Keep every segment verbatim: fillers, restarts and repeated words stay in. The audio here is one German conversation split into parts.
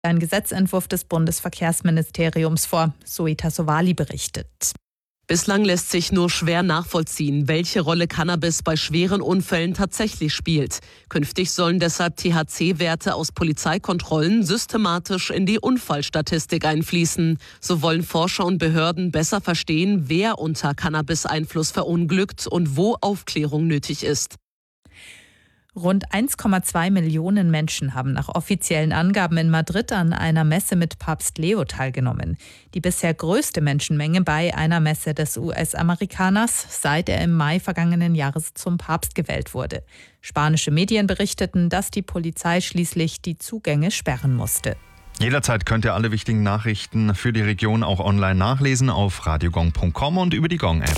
Ein Gesetzentwurf des Bundesverkehrsministeriums vor. Zoe Tassovali berichtet. Bislang lässt sich nur schwer nachvollziehen, welche Rolle Cannabis bei schweren Unfällen tatsächlich spielt. Künftig sollen deshalb T H C-Werte aus Polizeikontrollen systematisch in die Unfallstatistik einfließen. So wollen Forscher und Behörden besser verstehen, wer unter Cannabis-Einfluss verunglückt und wo Aufklärung nötig ist. Rund eins Komma zwei Millionen Menschen haben nach offiziellen Angaben in Madrid an einer Messe mit Papst Leo teilgenommen. Die bisher größte Menschenmenge bei einer Messe des U S-Amerikaners, seit er im Mai vergangenen Jahres zum Papst gewählt wurde. Spanische Medien berichteten, dass die Polizei schließlich die Zugänge sperren musste. Jederzeit könnt ihr alle wichtigen Nachrichten für die Region auch online nachlesen auf radiogong punkt com und über die Gong-App.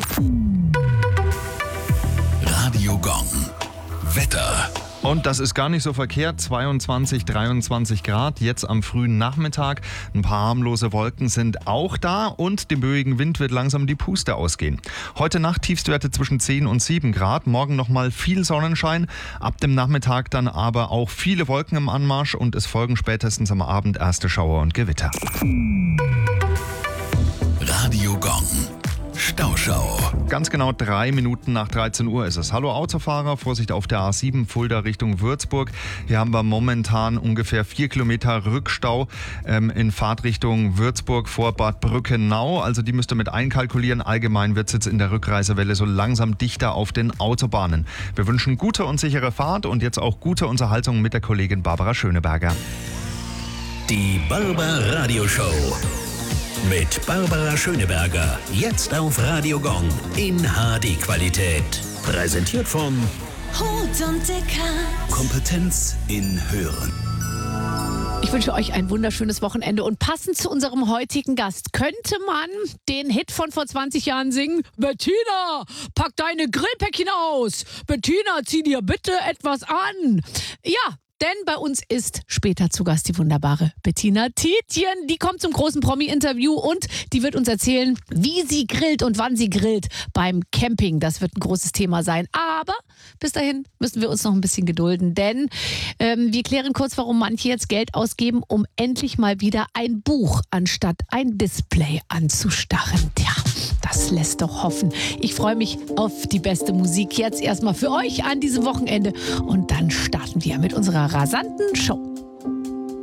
Radio Gong. Wetter. Und das ist gar nicht so verkehrt, zweiundzwanzig, dreiundzwanzig Grad, jetzt am frühen Nachmittag. Ein paar harmlose Wolken sind auch da und dem böigen Wind wird langsam die Puste ausgehen. Heute Nacht Tiefstwerte zwischen zehn und sieben Grad, morgen nochmal viel Sonnenschein, ab dem Nachmittag dann aber auch viele Wolken im Anmarsch und es folgen spätestens am Abend erste Schauer und Gewitter. Radio Gong. Stauschau. Ganz genau drei Minuten nach dreizehn Uhr ist es. Hallo Autofahrer, Vorsicht auf der A sieben Fulda Richtung Würzburg. Hier haben wir momentan ungefähr vier Kilometer Rückstau ähm, in Fahrtrichtung Würzburg vor Bad Brückenau. Also die müsst ihr mit einkalkulieren. Allgemein wird es jetzt in der Rückreisewelle so langsam dichter auf den Autobahnen. Wir wünschen gute und sichere Fahrt und jetzt auch gute Unterhaltung mit der Kollegin Barbara Schöneberger. Die Barbar Radio Show. Mit Barbara Schöneberger. Jetzt auf Radio Gong in H D-Qualität. Präsentiert von Hut und Deckard. Kompetenz in Hören. Ich wünsche euch ein wunderschönes Wochenende und passend zu unserem heutigen Gast könnte man den Hit von vor zwanzig Jahren singen. Bettina, pack deine Grillpäckchen aus. Bettina, zieh dir bitte etwas an. Ja, denn bei uns ist später zu Gast die wunderbare Bettina Tietjen. Die kommt zum großen Promi-Interview und die wird uns erzählen, wie sie grillt und wann sie grillt beim Camping. Das wird ein großes Thema sein. Aber bis dahin müssen wir uns noch ein bisschen gedulden, denn ähm, wir klären kurz, warum manche jetzt Geld ausgeben, um endlich mal wieder ein Buch anstatt ein Display anzustarren. Tja, das lässt doch hoffen. Ich freue mich auf die beste Musik jetzt erstmal für euch an diesem Wochenende und dann starten wir mit unserer rasanten Show.